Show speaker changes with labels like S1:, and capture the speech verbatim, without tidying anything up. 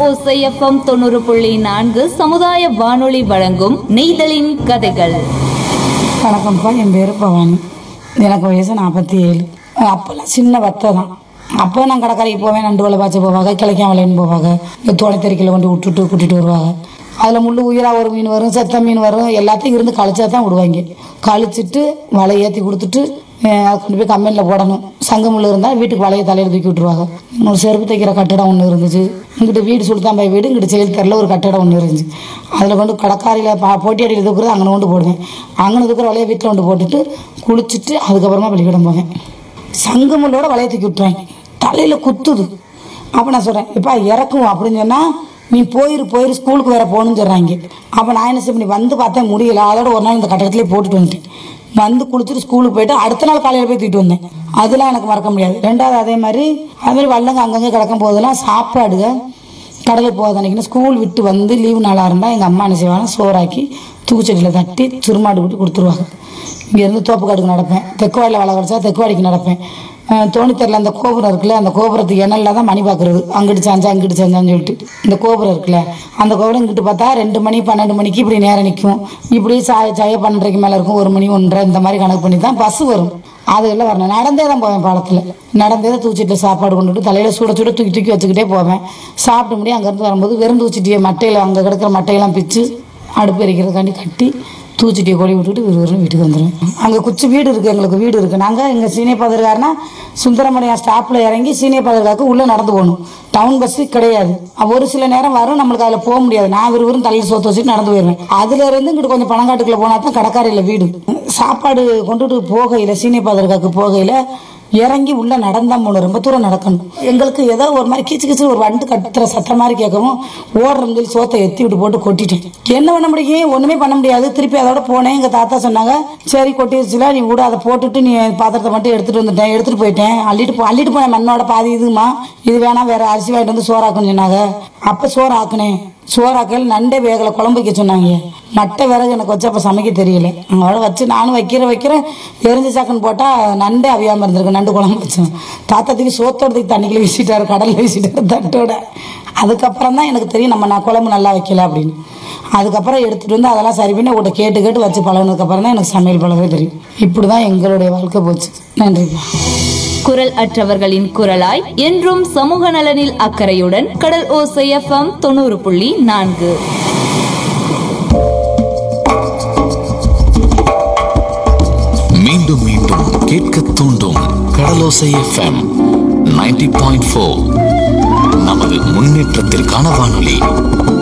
S1: ஓசை எஃப்எம் தொண்ணூறு புள்ளி நான்கு சமுதாய வானொலி வழங்கும் நெய்தலின் கதைகள்.
S2: வணக்கம்ப்பா, என் பேர் பவானி. எனக்கு வயசு நாற்பத்தி ஏழு. அப்போல்லாம் சின்ன வத்தை தான். அப்போ நான் கடற்கரைக்கு போவேன், நண்டு வலை பாய்ச்ச போவாங்க, கிழக்கா வலைன்னு போவாங்க, இந்த தோட்டத்தெரிக்கையில் கொண்டு விட்டுட்டு கூட்டிகிட்டு வருவாங்க. அதில் முள் உயிராக ஒரு மீன் வரும், செத்த மீன் வரும், எல்லாத்தையும் இருந்து கழிச்சா தான் விடுவாங்க. கழிச்சிட்டு வலை ஏற்றி கொடுத்துட்டு கொண்டு போய் கம்பெனியில் போடணும். சங்க முள் இருந்தால் வீட்டுக்கு வலையை தலையில் தூக்கி விட்டுருவாங்க. ஒரு செருப்பு தைக்கிற கட்டடம் ஒன்று இருந்துச்சு. இங்கிட்டு வீடு சுல்தான்பாய் வீடு, இங்கிட்டு செயல் தெரியல ஒரு கட்டடம் ஒன்று இருந்துச்சு. அதில் கொண்டு கடற்காரியில் பா போட்டி அடியில் தூக்குறது அங்கே கொண்டு போடுவேன். அங்கே தூக்குற வலையை வீட்டில் கொண்டு போட்டுட்டு குளிச்சுட்டு அதுக்கப்புறமா பள்ளிக்கூடம் போவேன். சங்க முள்ளோட வலையை தூக்கி விட்டுருவாங்க, தலையில் குத்துது. அப்போ நான் சொல்கிறேன், இப்போ இறக்கும் அப்படின்னு சொன்னால் நீ போயிரு போயிரு ஸ்கூலுக்கு வேறு போகணுன்னு சொல்கிறாங்க. அப்போ நான் என்ன செய்ய, வந்து பார்த்தேன் முடியல. அதோட ஒரு நாள் இந்த கட்டடத்துலேயே போட்டுட்டு வந்துட்டேன். வந்து குளிச்சுட்டு ஸ்கூலுக்கு போயிட்டு அடுத்த நாள் காலையில் போய் தூக்கிட்டு வந்தேன். அதெல்லாம் எனக்கு மறக்க முடியாது. ரெண்டாவது அதே மாதிரி அதுமாதிரி வள்ளங்க அங்கங்கே கிடக்கும் போதெல்லாம் சாப்பாடுங்க கடலுக்கு போகாத அன்றைக்கினா ஸ்கூல் விட்டு வந்து லீவு நாளாக இருந்தால் எங்கள் அம்மா என்ன செய்வாங்க, சோறாக்கி தூக்குச்செடியில் தட்டி சுருமாடு விட்டு கொடுத்துருவாங்க. இங்கேருந்து தோப்புக்காடுக்கு நடப்பேன், தெக்குவாடியில் வலை கிடச்சா தெக்குவாடிக்கு நடப்பேன். தோணித்தரில் அந்த கோபுரம் இருக்குல்ல, அந்த கோபுரத்துக்கு எண்ணெயில் தான் மணி பார்க்குறது. அங்கிட்டு சாஞ்சா அங்கிட்டு சாஞ்சான்னு சொல்லிட்டு இந்த கோபுரம் இருக்குல்ல, அந்த கோபுரம் இங்கிட்டு பார்த்தா ரெண்டு மணி பன்னெண்டு மணிக்கு இப்படி நேரம் நிற்கும். இப்படி சாய சாய பன்னெண்டரைக்கு மேலே இருக்கும், ஒரு மணி ஒன்றரை இந்த மாதிரி கணக்கு பண்ணி தான் பஸ் வரும். அதெல்லாம் வரணும். நடந்தே தான் போவேன் பாலத்தில். நடந்தே தான் தூச்சிட்டு சாப்பாடு கொண்டுட்டு தலையில் சூட சூட தூக்கி தூக்கி வச்சுக்கிட்டே போவேன். சாப்பிட்டு முடியும். அங்கேருந்து வரும்போது வெறும் தூச்சிட்டியை மட்டையில் அங்கே கிடக்கிற மட்டையெல்லாம் பிச்சு அடுப்பு எரிக்கிறதுக்காண்டி கட்டி தூச்சிட்டியை கொடி விட்டுட்டு விறுவிறுன்னு வீட்டுக்கு வந்துடுவேன். அங்கே குச்சி வீடு இருக்குது, எங்களுக்கு வீடு இருக்குது. நாங்கள் எங்கள் சீனியர் பதர்காரனா சுந்தரமணியா ஸ்டாப்பில் இறங்கி சீனியர் பதர்காருக்கு உள்ளே நடந்து போகணும். டவுன் பஸ்ஸு கிடையாது. ஒரு சில நேரம் வரும், நம்மளுக்கு அதில் போக முடியாது. நான் விறுவிறுன்னு தலையில் சோத்து வச்சுட்டு நடந்து போயிடுவேன். அதுல இருந்து இங்கிட்டு கொஞ்சம் பணங்காட்டுக்குள்ளே போனால் தான் கடற்கரையில் வீடு. சாப்பாடு கொண்டுட்டு போகையில் சீனியர் பதர்காக்கு போகையில் இறங்கி உள்ள நடந்தா போகணும். ரொம்ப தூரம் நடக்கணும். எங்களுக்கு ஏதோ ஒரு மாதிரி கீச்சு கீச்சு ஒரு வண்டு கத்துற சத்தம் மாதிரி கேட்கவும் ஓடுறோம் சொல்லி சோத்தை எத்தி விட்டு போட்டு கொட்டிட்டேன். என்ன பண்ண முடியும், ஒன்றுமே பண்ண முடியாது. திருப்பி அதோட போனேன். எங்கள் தாத்தா சொன்னாங்க, சரி கொட்டிடுச்சுல நீ கூட அதை போட்டுட்டு நீ பாத்திரத்தை மட்டும் எடுத்துகிட்டு வந்துட்டேன். எடுத்துகிட்டு போயிட்டேன். அள்ளிட்டு போ அள்ளிட்டு போனேன். மண்ணோட பாதி இதுமா, இது வேணா வேற அரிசி வாங்கிட்டு வந்து சோறாக்குன்னு சொன்னாங்க. அப்போ சோறு ஆக்குனேன். சோறாக்கையில் நண்டே வேகலை, குழம்பு வைக்க சொன்னாங்க. மட்டை விறகு எனக்கு வச்சு அப்போ சமைக்க தெரியல. அவளை வச்சு நானும் வைக்கிற வைக்கிறேன் எரிஞ்சு சாக்குன்னு போட்டால் நண்டே அவியாமல் இருந்திருக்கு. நண்டு குழம்பு வச்சேன். தாத்தாத்துக்கு சோத்தோடத்துக்கு தண்ணிக்குள்ள வீசிட்டாரு, கடலில் வீசிட்டாரு தட்டோட. அதுக்கப்புறம் தான் எனக்கு தெரியும் நம்ம நான் குழம்பு நல்லா வைக்கல அப்படின்னு. அதுக்கப்புறம் எடுத்துகிட்டு வந்து அதெல்லாம் சரி பண்ணி உங்கள்கிட்ட கேட்டு கேட்டு வச்சு பழகினதுக்கப்புறம் தான் எனக்கு சமையல் பழகவே தெரியும். இப்படி தான் எங்களுடைய வாழ்க்கை போச்சு. நன்றிப்பா.
S1: குரல் அற்றவர்களின் குரலாய் என்றும் சமூக நலனில் அக்கறையுடன் கடல் ஓசை எஃப்எம் தொண்ணூறு புள்ளி நான்கு.
S3: மீண்டும் மீண்டும் கேட்க தூண்டும் கடலோசை எஃப்எம் நைன்டி பாயிண்ட் ஃபோர். நமது முன்னேற்றத்திற்கான வானொலி.